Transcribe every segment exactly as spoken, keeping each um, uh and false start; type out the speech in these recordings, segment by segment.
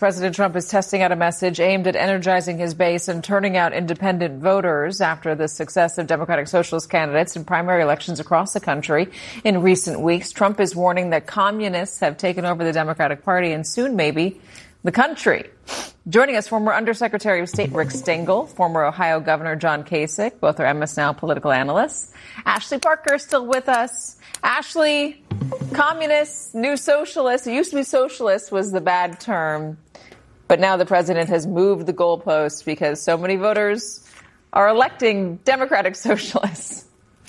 President Trump is testing out a message aimed at energizing his base and turning out independent voters after the success of Democratic Socialist candidates in primary elections across the country in recent weeks. Trump is warning that communists have taken over the Democratic Party and soon maybe the country. Joining us, former Undersecretary of State Rick Stengel, former Ohio Governor John Kasich, both are M S N political analysts. Ashley Parker is still with us. Ashley, communists, new socialists, it used to be socialist was the bad term, but now the president has moved the goalposts because so many voters are electing Democratic socialists.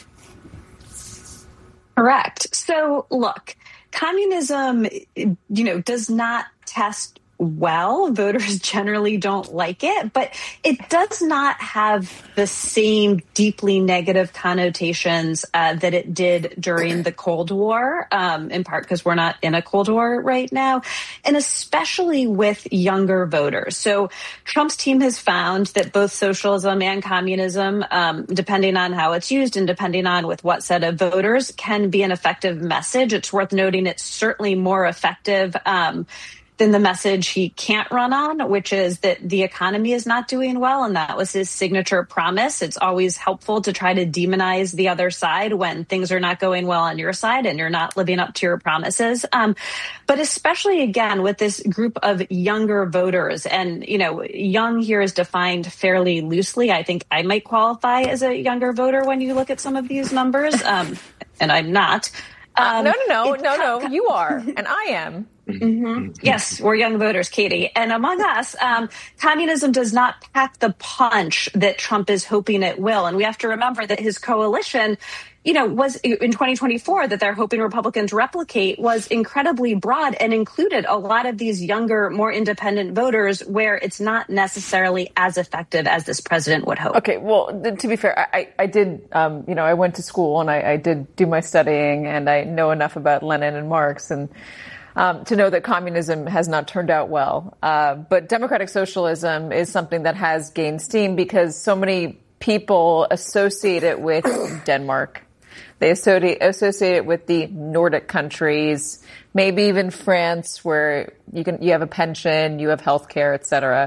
Correct. So, look, communism, you know, does not test well. Voters generally don't like it, but it does not have the same deeply negative connotations uh, that it did during the Cold War, um, in part because we're not in a Cold War right now, and especially with younger voters. So Trump's team has found that both socialism and communism, um, depending on how it's used and depending on with what set of voters, can be an effective message. It's worth noting it's certainly more effective um than the message he can't run on, which is that the economy is not doing well. And that was his signature promise. It's always helpful to try to demonize the other side when things are not going well on your side and you're not living up to your promises. Um, but especially, again, with this group of younger voters, and, you know, young here is defined fairly loosely. I think I might qualify as a younger voter when you look at some of these numbers, um, and I'm not. Um, uh, no, no, no, no, no, you are, and I am. Mm-hmm. Yes, we're young voters, Katie. And among us, um, communism does not pack the punch that Trump is hoping it will. And we have to remember that his coalition, you know, was in twenty twenty-four that they're hoping Republicans replicate was incredibly broad and included a lot of these younger, more independent voters where it's not necessarily as effective as this president would hope. Okay, well, to be fair, I, I did, um, you know, I went to school and I, I did do my studying and I know enough about Lenin and Marx and Um, to know that communism has not turned out well. Uh, but democratic socialism is something that has gained steam because so many people associate it with Denmark. They associate, associate it with the Nordic countries, maybe even France, where you can you have a pension, you have health care, et cetera.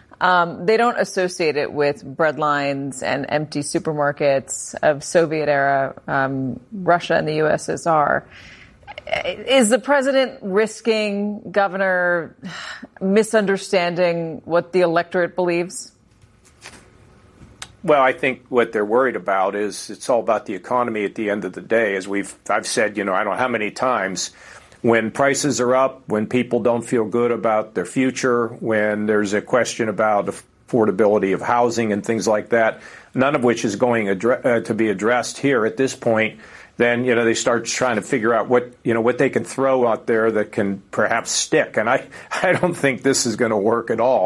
Um, they don't associate it with breadlines and empty supermarkets of Soviet-era um, Russia and the U S S R. Is the president risking, Governor, misunderstanding what the electorate believes? Well, I think what they're worried about is it's all about the economy at the end of the day. As we've I've said, you know, I don't know how many times, when prices are up, when people don't feel good about their future, when there's a question about affordability of housing and things like that, none of which is going addre- uh, to be addressed here at this point. Then, you know, they start trying to figure out what, you know, what they can throw out there that can perhaps stick. And I, I don't think this is going to work at all.